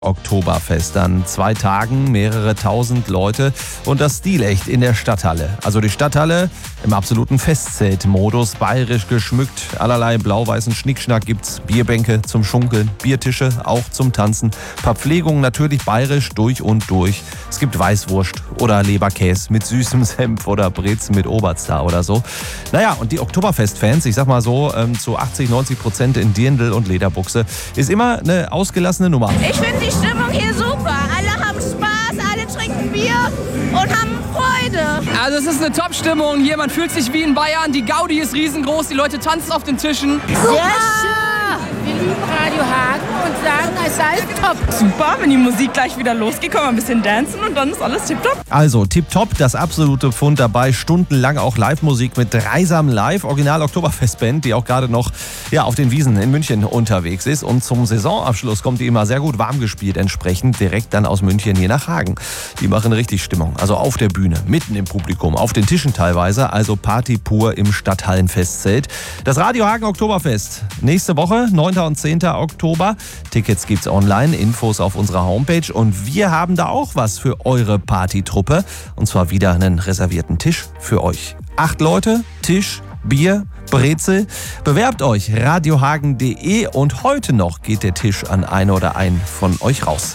Oktoberfest. An 2 Tagen mehrere tausend Leute und das Stilecht in der Stadthalle. Also die Stadthalle im absoluten Festzeltmodus, bayerisch geschmückt. Allerlei blau-weißen Schnickschnack gibt's. Bierbänke zum Schunkeln, Biertische auch zum Tanzen. Verpflegung natürlich bayerisch durch und durch. Es gibt Weißwurst oder Leberkäse mit süßem Senf oder Brezen mit Oberstar oder so. Naja, und die Oktoberfest-Fans, ich sag mal so, zu 80-90% in Dirndl und Lederbuchse, ist immer eine ausgelassene Nummer. Ich finde die Stimmung hier super. Alle haben Spaß, alle trinken Bier und haben Freude. Also es ist eine Top-Stimmung hier. Man fühlt sich wie in Bayern. Die Gaudi ist riesengroß. Die Leute tanzen auf den Tischen. Sehr schön. Wir lieben Radio Hagen und sagen, es sei top. Super, wenn die Musik gleich wieder losgeht, können wir ein bisschen dancen und dann ist alles tipptopp. Also tipptopp, das absolute Pfund dabei. Stundenlang auch Live-Musik mit Dreisam Live, Original-Oktoberfest-Band, die auch gerade noch auf den Wiesen in München unterwegs ist. Und zum Saisonabschluss kommt die immer sehr gut warm gespielt, entsprechend direkt dann aus München hier nach Hagen. Die machen richtig Stimmung, also auf der Bühne, mitten im Publikum, auf den Tischen teilweise, also Party pur im Stadthallenfestzelt. Das Radio Hagen Oktoberfest, nächste Woche, 9. und 10. Oktober. Tickets gibt's online, Infos auf unserer Homepage und wir haben da auch was für eure Partytruppe. Und zwar wieder einen reservierten Tisch für euch. 8 Leute, Tisch, Bier, Brezel. Bewerbt euch radiohagen.de und heute noch geht der Tisch an eine oder einen von euch raus.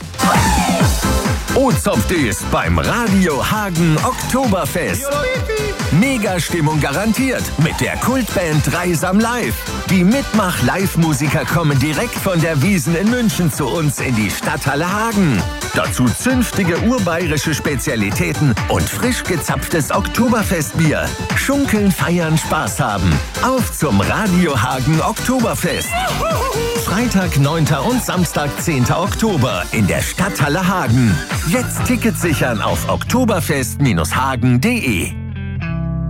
O-Zopft ist beim Radio Hagen Oktoberfest. Mega-Stimmung garantiert mit der Kultband Dreisam Live. Die Mitmach-Live-Musiker kommen direkt von der Wiesn in München zu uns in die Stadthalle Hagen. Dazu zünftige urbayerische Spezialitäten und frisch gezapftes Oktoberfestbier. Schunkeln, feiern, Spaß haben. Auf zum Radio Hagen Oktoberfest. Freitag, 9. und Samstag, 10. Oktober in der Stadthalle Hagen. Jetzt Tickets sichern auf oktoberfest-hagen.de.